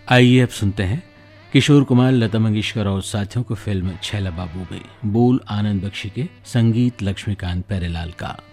आइए अब सुनते हैं किशोर कुमार, लता मंगेशकर और साथियों को फिल्म छैला बाबू में बोल आनंद बख्शी के, संगीत लक्ष्मीकांत प्यारेलाल का।